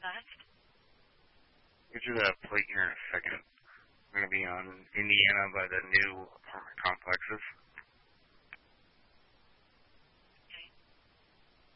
Get you that plate here in a second. We're going to be on Indiana by the new apartment complexes.